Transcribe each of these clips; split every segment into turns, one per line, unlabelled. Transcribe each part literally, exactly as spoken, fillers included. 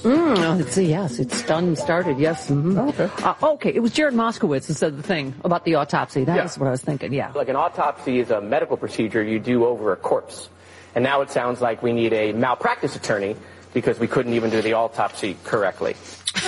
Mm, it's, yes, it's done and started, yes. Mm-hmm.
Oh, okay.
Uh, okay, it was Jared Moskowitz that said the thing about the autopsy. That's yeah. what I was thinking, yeah.
Like an autopsy is a medical procedure you do over a corpse. And now it sounds like we need a malpractice attorney because we couldn't even do the autopsy correctly.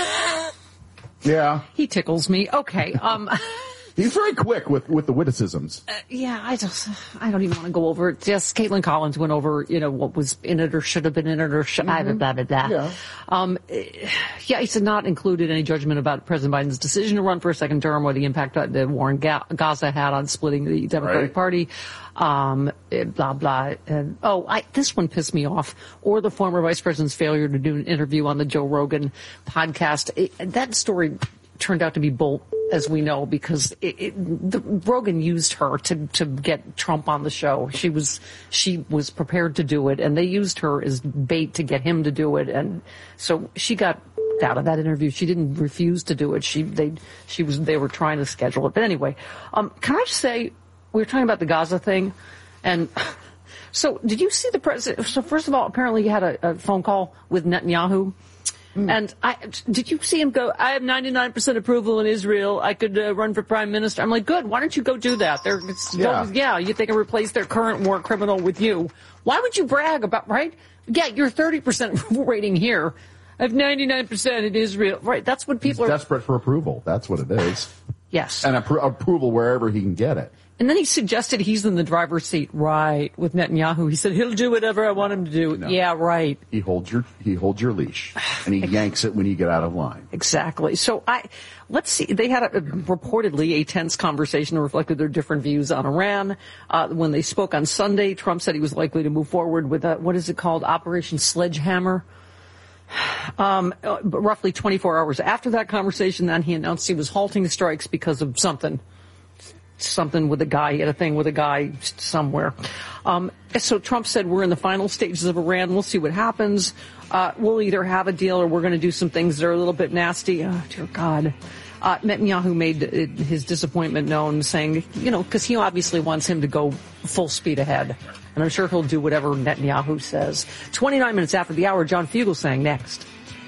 Yeah.
He tickles me. Okay. Um,
He's very quick with, with the witticisms.
Uh, yeah, I just, I don't even want to go over it. Just Caitlin Collins went over, you know, what was in it or should have been in it or should, mm-hmm. blah, blah, blah.
Yeah.
Um, yeah, he said not included any judgment about President Biden's decision to run for a second term or the impact that the war in Ga- Gaza had on splitting the Democratic right. Party. Um, blah, blah. And, oh, I, this one pissed me off. Or the former vice president's failure to do an interview on the Joe Rogan podcast. It, that story turned out to be bull, as we know, because it, it, the, Rogan used her to, to get Trump on the show. She was, she was prepared to do it, and they used her as bait to get him to do it. And so she got out of that interview. She didn't refuse to do it. She, they, she was, they were trying to schedule it. But anyway, um, can I just say, we were talking about the Gaza thing, and so did you see the president? So first of all, apparently he had a, a phone call with Netanyahu. Mm. And I, did you see him go, I have ninety-nine percent approval in Israel. I could uh, run for prime minister. I'm like, good. Why don't you go do that? They're, yeah. yeah, you, they can replace their current war criminal with you. Why would you brag about, right? Yeah, you're thirty percent approval rating here. I have ninety-nine percent in Israel. Right. That's what people
He's
are.
desperate for approval. That's what it is.
Yes.
And appro- approval wherever he can get it.
And then he suggested he's in the driver's seat, right, with Netanyahu. He said, he'll do whatever I want him to do. No. Yeah, right.
He holds your, he holds your leash, and he yanks it when you get out of line.
Exactly. So I, let's see, they had a, a, reportedly a tense conversation that reflected their different views on Iran. Uh, when they spoke on Sunday, Trump said he was likely to move forward with, a, what is it called, Operation Sledgehammer. Um, roughly twenty-four hours after that conversation, then he announced he was halting the strikes because of something. Something with a guy, he had a thing with a guy somewhere. Um, so Trump said, we're in the final stages of Iran. We'll see what happens. Uh, we'll either have a deal or we're going to do some things that are a little bit nasty. Oh, dear God. Uh, Netanyahu made his disappointment known, saying, you know, because he obviously wants him to go full speed ahead. And I'm sure he'll do whatever Netanyahu says. twenty-nine minutes after the hour, John Fugelsang next.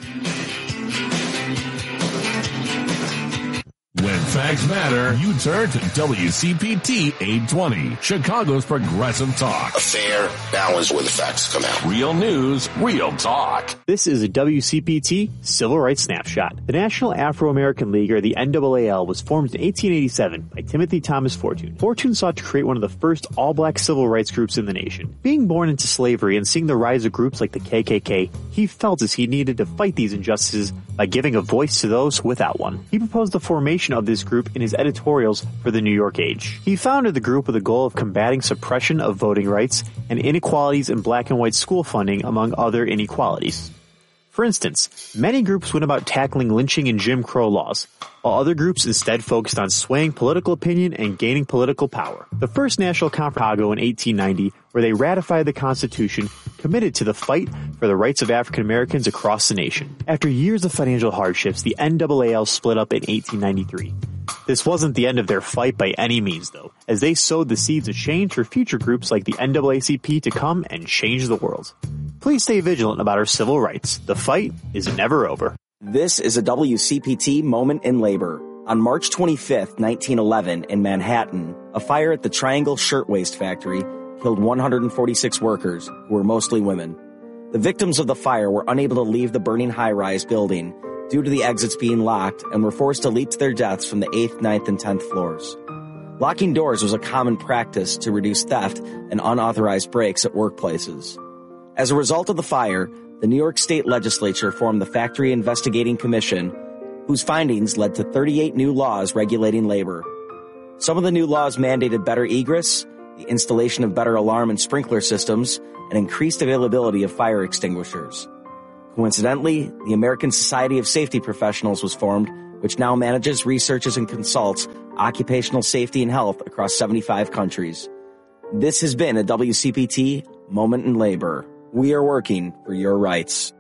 When facts matter, you turn to W C P T eight twenty, Chicago's progressive talk.
A fair, balanced where the facts come out.
Real news, real talk.
This is a W C P T Civil Rights Snapshot. The National Afro-American League, or the N double A L, was formed in eighteen eighty-seven by Timothy Thomas Fortune. Fortune sought to create one of the first all-black civil rights groups in the nation. Being born into slavery and seeing the rise of groups like the K K K, he felt as he needed to fight these injustices by giving a voice to those without one. He proposed the formation of this group in his editorials for the New York Age. He founded the group with the goal of combating suppression of voting rights and inequalities in black and white school funding, among other inequalities. For instance, many groups went about tackling lynching and Jim Crow laws, while other groups instead focused on swaying political opinion and gaining political power. The first national conference in Chicago in eighteen ninety, where they ratified the Constitution, committed to the fight for the rights of African Americans across the nation. After years of financial hardships, the N double A L split up in eighteen ninety-three. This wasn't the end of their fight by any means, though, as they sowed the seeds of change for future groups like the N double A C P to come and change the world. Please stay vigilant about our civil rights. The fight is never over.
This is a W C P T Moment in Labor. On March twenty-fifth, nineteen eleven, in Manhattan, a fire at the Triangle Shirtwaist Factory killed one hundred forty-six workers, who were mostly women. The victims of the fire were unable to leave the burning high-rise building due to the exits being locked and were forced to leap to their deaths from the eighth, ninth, and tenth floors. Locking doors was a common practice to reduce theft and unauthorized breaks at workplaces. As a result of the fire, the New York State Legislature formed the Factory Investigating Commission, whose findings led to thirty-eight new laws regulating labor. Some of the new laws mandated better egress, the installation of better alarm and sprinkler systems, and increased availability of fire extinguishers. Coincidentally, the American Society of Safety Professionals was formed, which now manages, researches, and consults occupational safety and health across seventy-five countries. This has been a W C P T Moment in Labor. We are working for your rights.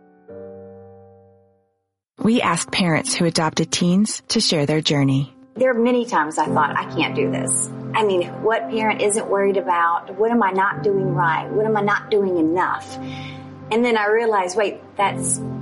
We ask parents who adopted teens to share their journey.
There are many times I thought, I can't do this. I mean, what parent isn't worried about? What am I not doing right? What am I not doing enough? And then I realized, wait, that's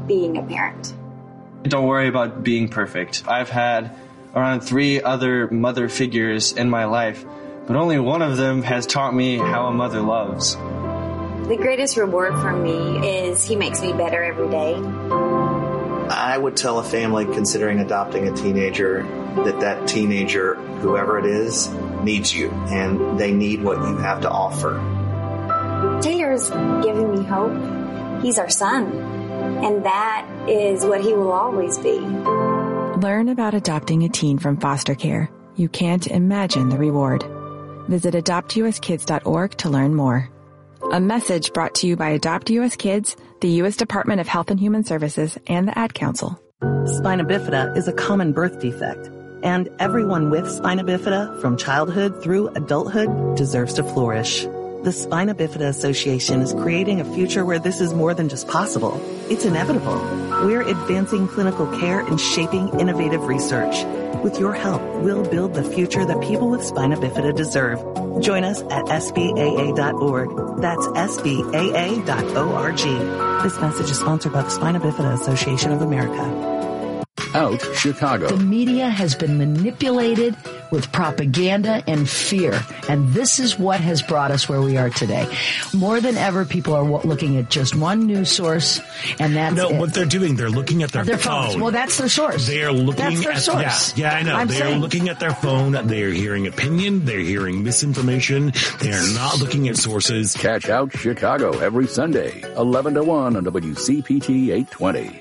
being a parent.
Don't worry about being perfect. I've had around three other mother figures in my life, but only one of them has taught me how a mother loves.
The greatest reward for me is he makes me better every day.
I would tell a family considering adopting a teenager that that teenager, whoever it is, needs you, and they need what you have to offer.
Taylor's giving me hope. He's our son, and that is what he will always be.
Learn about adopting a teen from foster care. You can't imagine the reward. Visit adopt u s kids dot org to learn more. A message brought to you by Adopt U S Kids, the U S Department of Health and Human Services, and the Ad Council.
Spina bifida is a common birth defect, and everyone with spina bifida from childhood through adulthood deserves to flourish. The Spina Bifida Association is creating a future where this is more than just possible. It's inevitable. We're advancing clinical care and shaping innovative research. With your help, we'll build the future that people with spina bifida deserve. Join us at S B A A dot org. That's S B A A dot org. This message is sponsored by the Spina Bifida Association of America.
Out Chicago.
The media has been manipulated with propaganda and fear, and this is what has brought us where we are today. More than ever, people are looking at just one news source, and that's
no.
it.
What they're doing, they're looking at their,
their
phone.
phones. Well, that's their source.
They are looking
that's their
at
source.
Yeah, yeah, I know.
I'm
they
saying.
are looking at their phone. They are hearing opinion. They're hearing misinformation. They are not looking at sources.
Catch Out Chicago every Sunday, eleven to one on W C P T eight twenty.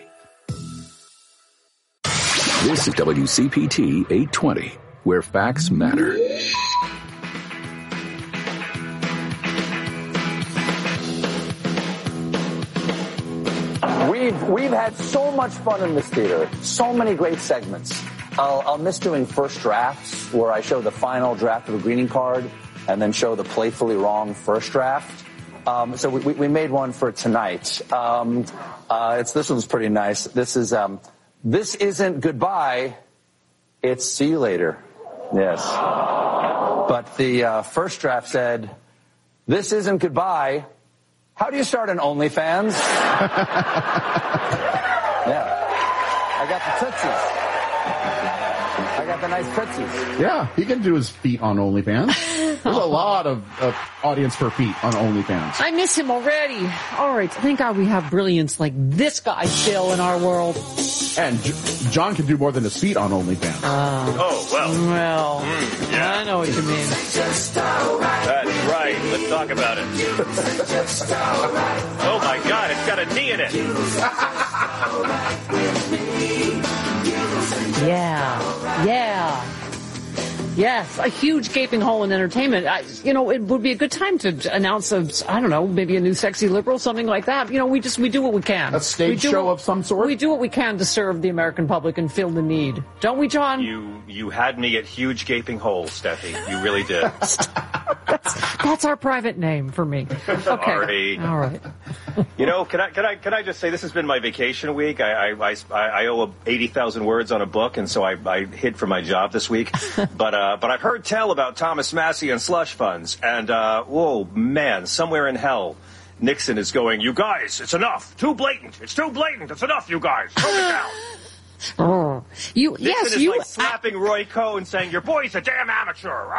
This is W C P T eight twenty, where facts matter.
We've we've had so much fun in this theater, so many great segments. I'll, I'll miss doing first drafts, where I show the final draft of a greeting card and then show the playfully wrong first draft. Um, so we, we made one for tonight. Um, uh, it's this one's pretty nice. This is um, this isn't goodbye, it's see you later. Yes. But the uh, first draft said, this isn't goodbye. How do you start an OnlyFans? Yeah. I got the tootsies. I got the nice tootsies.
Yeah, he can do his feet on OnlyFans. There's a lot of, of audience for feet on OnlyFans.
I miss him already. All right, thank God we have brilliance like this guy still in our world.
And J- John can do more than his feet on OnlyFans.
Uh,
oh, well.
Well,
mm, yeah.
I know what you mean.
That's right. Let's talk about it. Oh, my God, it's got a knee in it.
Yeah, yeah. Yes, a huge gaping hole in entertainment. I, you know, it would be a good time to announce a, I don't know, maybe a new sexy liberal, something like that. You know, we just, we do what we can.
A stage show
what,
of some sort?
We do what we can to serve the American public and fill the need. Don't we, John?
You, you had me at huge gaping holes, Steffi. You really did.
that's, that's our private name for me. Okay.
Sorry.
All right.
You know, can I, can I, can I just say this has been my vacation week. I, I, I, I owe eighty thousand words on a book, and so I, I hid from my job this week. But, uh, but I've heard tell about Thomas Massie and slush funds, and, uh, whoa, man, somewhere in hell, Nixon is going, you guys, it's enough. Too blatant. It's too blatant. It's enough, you guys. Tone it down.
Oh, you,
Nixon
yes,
is
you.
like slapping I, Roy Cohn saying, your boy's a damn amateur.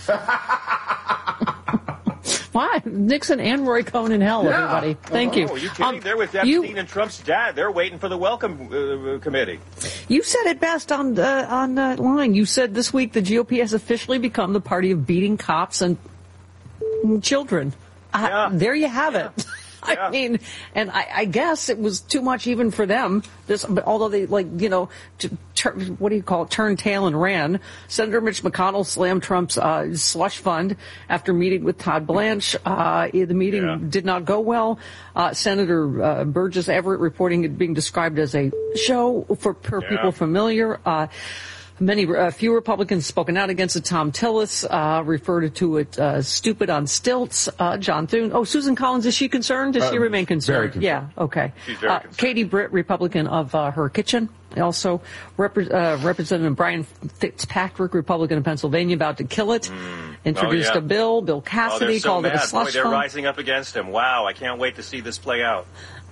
Why? Nixon and Roy Cohn in hell, yeah. Everybody. Thank
oh,
you.
Are you kidding?
Um,
They're with Epstein
you,
and Trump's dad. They're waiting for the welcome uh, committee.
You said it best on uh, on uh, line. You said this week the G O P has officially become the party of beating cops and children. Uh,
yeah.
There you have it. I
Yeah.
mean, and I, I guess it was too much even for them. This, but although they like, you know, to, tur- what do you call it? Turned tail and ran. Senator Mitch McConnell slammed Trump's uh, slush fund after meeting with Todd Blanche. Uh, the meeting
Yeah.
did not go well. Uh, Senator uh, Burgess Everett reporting it being described as a show for, for
Yeah.
people familiar. Uh, Many, uh, few Republicans spoken out against it. Tom Tillis uh, referred to it uh, stupid on stilts. Uh, John Thune. Oh, Susan Collins, is she concerned? Does she
Uh,
remain concerned?
very concerned.
Yeah, okay.
She's very
Uh,
concerned.
Katie Britt, Republican of uh, her kitchen. Also, Repre- uh, Representative Brian Fitzpatrick, Republican of Pennsylvania, about to kill it.
Mm.
Introduced
Oh, yeah.
a bill. Bill
Oh,
Cassidy
they're so
called
mad.
it a slush
Boy, they're
fund.
rising up against him. Wow, I can't wait to see this play out.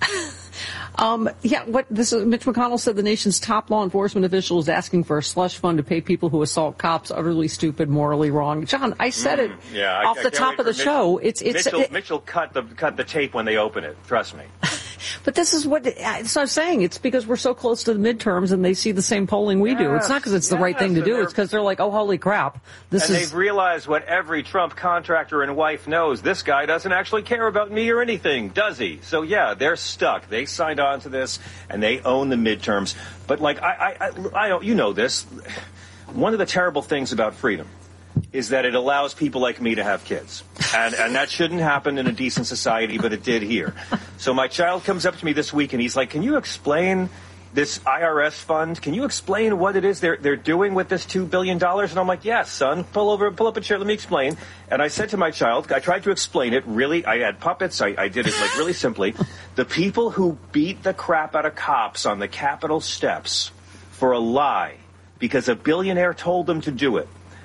Um, yeah, what this is, Mitch McConnell said the nation's top law enforcement official is asking for a slush fund to pay people who assault cops. Utterly stupid, morally wrong. John, I said it
mm, yeah,
off
I,
the
I
top of the
Mitch,
show. It's it's
Mitchell,
it,
Mitchell cut the cut the tape when they open it. Trust me.
But this is what it's not saying. It's because we're so close to the midterms and they see the same polling we do.
Yes,
It's not because it's the
yes,
right thing to do. It's because they're like, oh, holy crap. This
and
is.
They've realized what every Trump contractor and wife knows. This guy doesn't actually care about me or anything, does he? So, yeah, they're stuck. They signed on to this and they own the midterms. But, like, I, I, I, I don't, you know this. One of the terrible things about freedom is that it allows people like me to have kids. And, and that shouldn't happen in a decent society, but it did here. So my child comes up to me this week and he's like, can you explain this I R S fund? Can you explain what it is they're, they're doing with this two billion dollars? And I'm like, yes, son, pull over, pull up a chair, let me explain. And I said to my child, I tried to explain it really, I had puppets, I, I did it like really simply. The people who beat the crap out of cops on the Capitol steps for a lie because a billionaire told them to do it,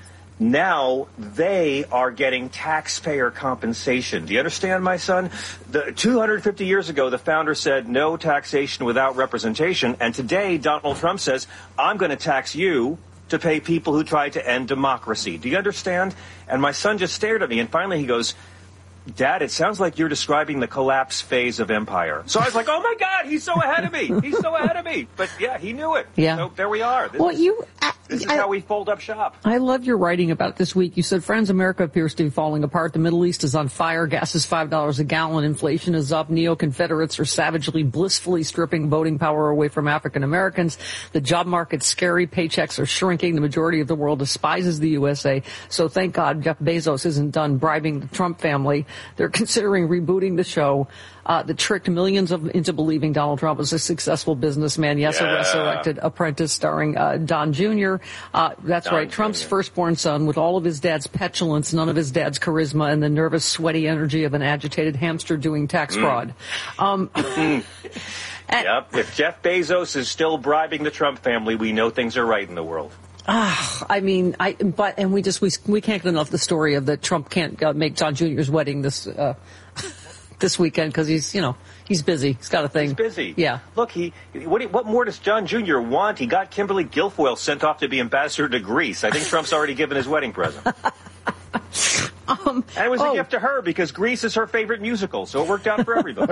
now they are getting taxpayer compensation. Do you understand, my son? The, two hundred fifty years ago, the founder said no taxation without representation. And today, Donald Trump says, I'm going to tax you to pay people who tried to end democracy. Do you understand? And my son just stared at me. And finally he goes, Dad, it sounds like you're describing the collapse phase of empire. So I was like, oh, my God, he's so ahead of me. He's so ahead of me. But, yeah, he knew it.
Yeah.
So there we are. This
well,
is,
you... Uh,
this is
I,
how we fold up shop.
I love your writing about it this week. You said, friends, America appears to be falling apart. The Middle East is on fire. Gas is five dollars a gallon. Inflation is up. Neo-Confederates are savagely, blissfully stripping voting power away from African Americans. The job market's scary. Paychecks are shrinking. The majority of the world despises the U S A. So thank God Jeff Bezos isn't done bribing the Trump family. They're considering rebooting the show uh, that tricked millions of into believing Donald Trump was a successful businessman. Yes,
yeah.
a resurrected apprentice starring uh, Don Junior Uh, that's
Don
right. Trump's
Junior
firstborn son with all of his dad's petulance, none of his dad's charisma, and the nervous, sweaty energy of an agitated hamster doing tax
Mm.
fraud. Um,
Yep. If Jeff Bezos is still bribing the Trump family, we know things are right in the world.
Ah, I mean, I but and we just we we can't get enough the story of that Trump can't uh, make John Junior's wedding this uh, this weekend because he's you know he's busy. He's got a thing.
He's busy.
Yeah.
Look, he what what more does John Junior want? He got Kimberly Guilfoyle sent off to be ambassador to Greece. I think Trump's already given his wedding present.
Um,
and it was
oh.
a gift to her because Greece is her favorite musical, so it worked out for everybody.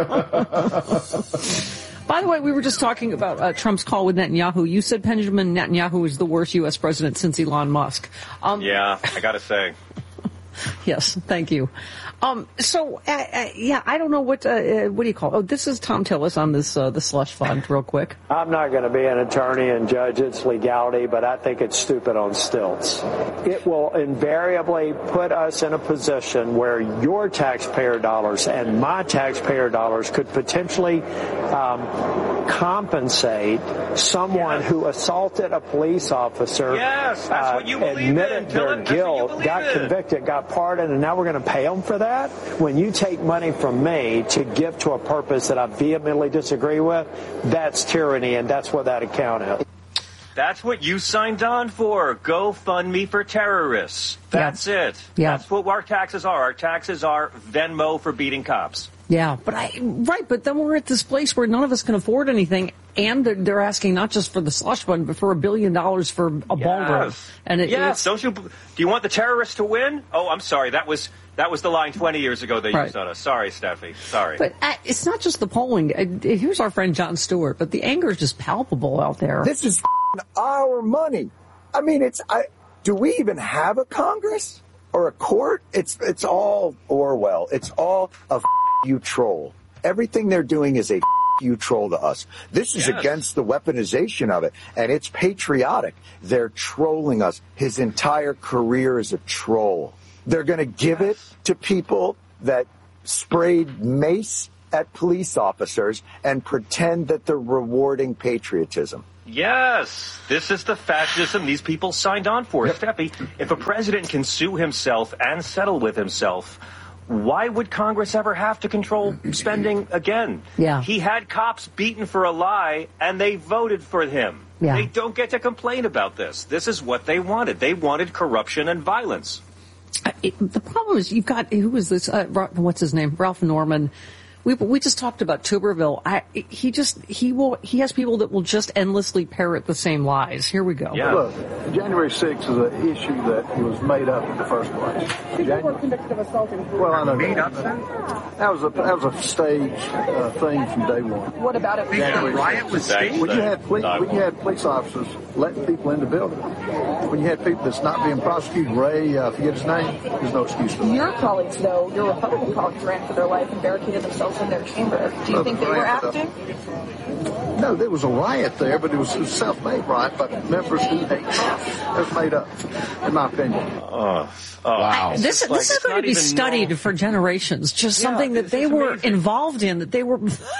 By the way, we were just talking about uh, Trump's call with Netanyahu. You said Benjamin Netanyahu is the worst U S president since Elon Musk. Um,
yeah, I got to say.
Yes, thank you. Um, so, uh, uh, yeah, I don't know what, uh, uh, what do you call it? Oh, this is Tom Tillis on this, uh, the slush fund, real quick.
I'm not going to be an attorney and judge its legality, but I think it's stupid on stilts. It will invariably put us in a position where your taxpayer dollars and my taxpayer dollars could potentially um, compensate someone yes. who assaulted a police officer.
Yes, that's
uh,
what you believe
admitted
in.
their guilt, got
in.
convicted, got pardoned, and now we're going to pay them for that? When you take money from me to give to a purpose that I vehemently disagree with, that's tyranny, and that's what that account is.
That's what you signed on for. GoFundMe for terrorists. That's yeah. it.
Yeah.
That's what our taxes are. Our taxes are Venmo for beating cops.
Yeah, but I right, but then we're at this place where none of us can afford anything, and they're, they're asking not just for the slush fund, but for a billion dollars for a
yes.
ballroom. And it,
yes, don't you? Do you want the terrorists to win? Oh, I'm sorry. That was that was the line twenty years ago they
right.
used on us. Sorry, Steffi. Sorry.
But uh, it's not just the polling. Uh, here's our friend Jon Stewart, but the anger is just palpable out there.
This is our money. I mean, it's. I, do we even have a Congress or a court? It's it's all Orwell. It's all a you troll. Everything they're doing is a you troll to us. This is yes. against the weaponization of it, and it's patriotic. They're trolling us. His entire career is a troll. They're going to give yes. it to people that sprayed mace at police officers and pretend that they're rewarding patriotism.
Yes, this is the fascism these people signed on for. Yep. Steffi, if a president can sue himself and settle with himself, why would Congress ever have to control spending again?
Yeah.
He had cops beaten for a lie, and they voted for him.
Yeah.
They don't get to complain about this. This is what they wanted. They wanted corruption and violence.
It, the problem is you've got, who was this, uh, what's his name, Ralph Norman, We we just talked about Tuberville. I, he just he will he has people that will just endlessly parrot the same lies. Here we go.
Yeah. Look, January sixth is an issue that was made up in the first place.
People Janu- were convicted of assault and
Well, I know
made
that. Up, that was a that was a stage uh, thing from day one.
What about it?
January
riot was staged.
When you had police, when you had police officers letting people in the building, when you had people that's not being prosecuted, Ray, uh, forget his name, there's no excuse for that.
Your colleagues, though, your Republican colleagues, ran for their life and barricaded themselves in their chamber. Do you think they were acting?
No, there was a riot there, but it was a self-made riot by members who hate Trump. It was made up, in my opinion.
Oh, oh.
Wow. This, this like, is going to be studied normal. for generations. Just yeah, something that they were amazing. involved in, that they were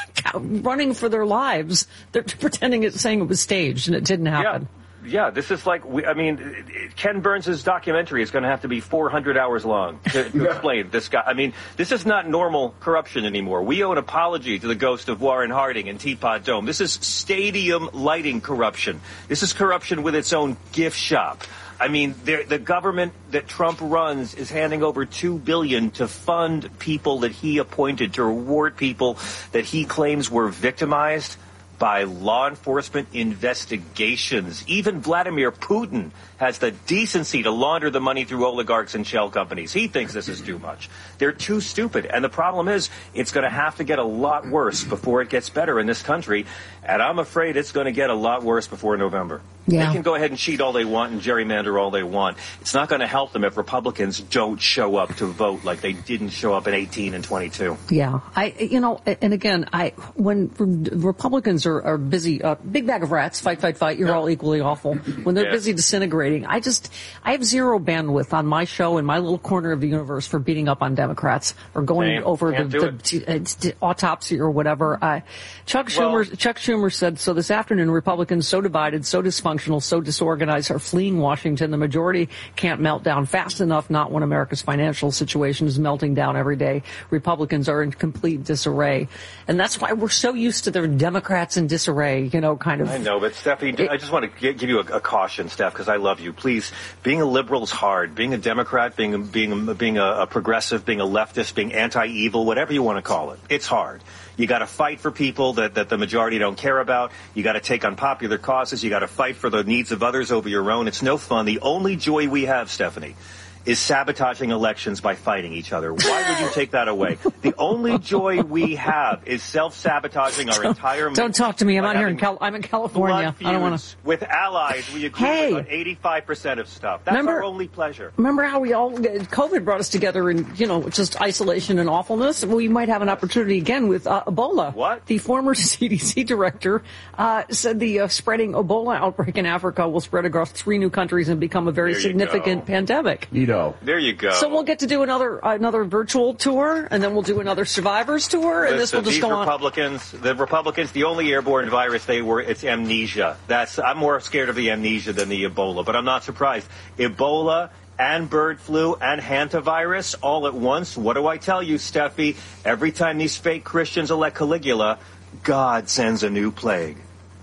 running for their lives. They're pretending it's saying it was staged and it didn't happen.
Yeah. Yeah, this is like, we, I mean, Ken Burns' documentary is going to have to be four hundred hours long to, to explain this guy. I mean, this is not normal corruption anymore. We owe an apology to the ghost of Warren Harding and Teapot Dome. This is stadium lighting corruption. This is corruption with its own gift shop. I mean, the government that Trump runs is handing over two billion dollars to fund people that he appointed, to reward people that he claims were victimized by law enforcement investigations. Even Vladimir Putin has the decency to launder the money through oligarchs and shell companies. He thinks this is too much. They're too stupid. And the problem is, it's going to have to get a lot worse before it gets better in this country. And I'm afraid it's going to get a lot worse before November. Yeah. They can go ahead and cheat all they want and gerrymander all they want. It's not going to help them if Republicans don't show up to vote like they didn't show up in eighteen and twenty-two.
Yeah. I, you know, and again, I, when Republicans are, are busy, uh, big bag of rats, fight, fight, fight, you're yeah. all equally awful. When they're yeah. busy disintegrating, I just, I have zero bandwidth on my show in my little corner of the universe for beating up on Democrats or going Same. over Can't the, the, the autopsy or whatever. Uh, Chuck Schumer, well, Chuck Schumer said, so this afternoon, Republicans so divided, so dysfunctional, so disorganized, are fleeing Washington. The majority can't melt down fast enough, not when America's financial situation is melting down every day. Republicans are in complete disarray. And that's why we're so used to their Democrats in disarray, you know, kind of.
I know, but Steffi, it, I just want to give you a, a caution, Steph, because I love you. Please, being a liberal is hard. Being a Democrat, being, being, being a, a progressive, being a leftist, being anti-evil, whatever you want to call it, it's hard. You got to fight for people that, that the majority don't care about. You got to take on popular causes. You got to fight for the needs of others over your own. It's no fun. The only joy we have, Stephanie, is sabotaging elections by fighting each other. Why would you take that away? The only joy we have is self-sabotaging our entire.
Don't talk to me. I'm out here in Cal- I'm in California. I don't want to.
With allies, we agree
hey,
on eighty-five percent of stuff. That's remember, our only pleasure.
Remember how we all COVID brought us together in, you know, just isolation and awfulness. We might have an opportunity again with uh, Ebola.
What?
The former C D C director uh, said the uh, spreading Ebola outbreak in Africa will spread across three new countries and become a very significant pandemic.
You know.
There you go.
So we'll get to do another another virtual tour, and then we'll do another survivors tour, and Listen, this will just
these
go on.
Republicans, the Republicans, the only airborne virus they were, it's amnesia. That's I'm more scared of the amnesia than the Ebola, but I'm not surprised. Ebola and bird flu and hantavirus all at once. What do I tell you, Steffi? Every time these fake Christians elect Caligula, God sends a new plague.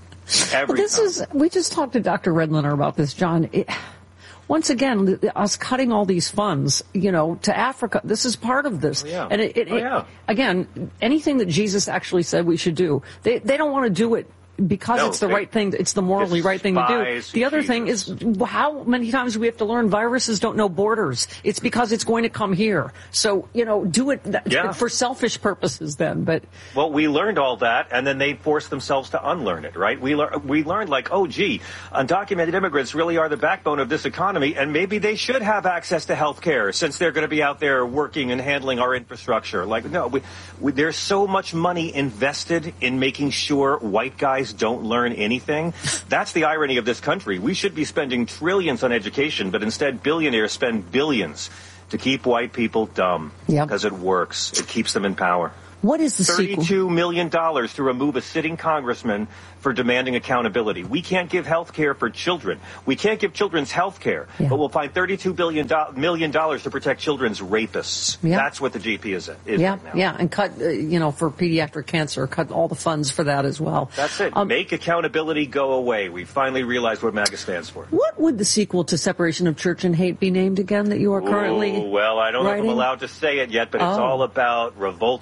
Every
well, this
time.
is. We just talked to Doctor Redlener about this, John. It, Once again, us cutting all these funds, you know, to Africa, this is part of this.
Oh, yeah.
And it, it,
oh, yeah.
it, again, anything that Jesus actually said we should do, they they don't want to do it because
no,
it's the
they,
right thing. It's the morally right thing to do. The other
Jesus.
thing is how many times we have to learn viruses don't know borders. It's because it's going to come here. So, you know, do it th-
yeah.
for selfish purposes then. But
well, we learned all that, and then they forced themselves to unlearn it, right? We, le- we learned, like, oh, gee, undocumented immigrants really are the backbone of this economy, and maybe they should have access to health care since they're going to be out there working and handling our infrastructure. Like, no, we, we, there's so much money invested in making sure white guys don't learn anything. That's the irony of this country. We should be spending trillions on education, but instead billionaires spend billions to keep white people dumb.
Yep.
Because it works. It keeps them in power.
What is the
thirty-two
sequel?
million dollars to remove a sitting congressman for demanding accountability. We can't give health care for children. We can't give children's health care, yeah. but we'll find thirty-two million dollars to protect children's rapists. Yeah. That's what the G P is, is
yeah,
right now.
Yeah, and cut, uh, you know, for pediatric cancer, cut all the funds for that as well.
That's it. Um, Make accountability go away. We finally realized what MAGA stands for.
What would the sequel to Separation of Church and Hate be named again that you are currently
Ooh, well, I don't
writing?
know if I'm allowed to say it yet, but it's
oh.
all about revoltingly fake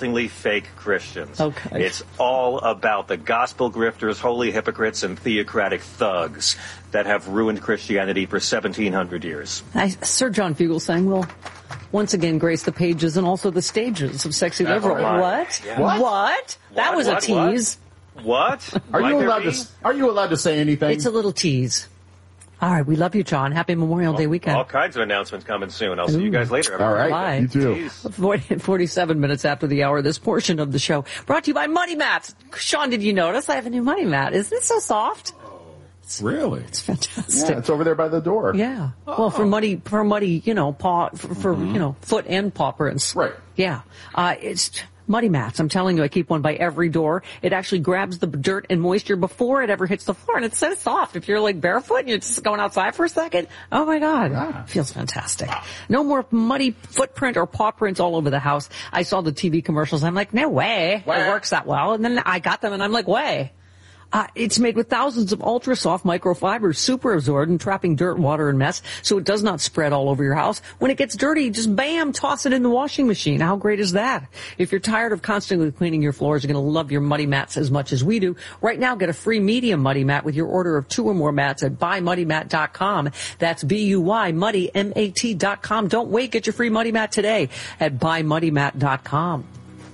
fake Christians.
Okay.
It's all about the gospel grifters, holy hypocrites, and theocratic thugs that have ruined Christianity for seventeen hundred years.
I, Sir John Fugelsang will once again grace the pages and also the stages of Sexy
That's
Liberal.
right.
What?
Yeah.
what?
What?
That
What?
was
What?
a tease.
What?
Are
Might
you
there
allowed
be?
to? Are you allowed to say anything?
It's a little tease. All right, we love you, John. Happy Memorial Day weekend.
All kinds of announcements coming soon. I'll see you guys later.
All right.
Bye.
You too.
Jeez.
forty, forty-seven minutes after the hour, this portion of the show brought to you by Muddy Mats. Sean, did you notice I have a new Muddy Mat? Isn't it so soft?
Really?
It's fantastic.
Yeah, it's over there by the door.
Yeah. Well, for muddy, for muddy, you know, paw, for, for
Mm-hmm.
you know, foot and paw prints.
Right.
Yeah. Uh, it's Muddy Mats. I'm telling you, I keep one by every door. It actually grabs the dirt and moisture before it ever hits the floor, and it's so soft. If you're like barefoot and you're just going outside for a second, oh my God,
Yeah.
feels fantastic. No more muddy footprint or paw prints all over the house. I saw the T V commercials. I'm like, no way,
Way.
it works that well. And then I got them, and I'm like, way. Uh, it's made with thousands of ultra-soft microfibers, super absorbent, trapping dirt, water, and mess, so it does not spread all over your house. When it gets dirty, just bam, toss it in the washing machine. How great is that? If you're tired of constantly cleaning your floors, you're going to love your Muddy Mats as much as we do. Right now, get a free medium Muddy Mat with your order of two or more mats at buy muddy mat dot com. That's B U Y, muddy, M A T dot com. Don't wait. Get your free Muddy Mat today at buy muddy mat dot com.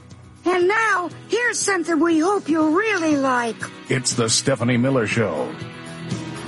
And now, here's something we hope you'll really like.
It's the Stephanie Miller Show.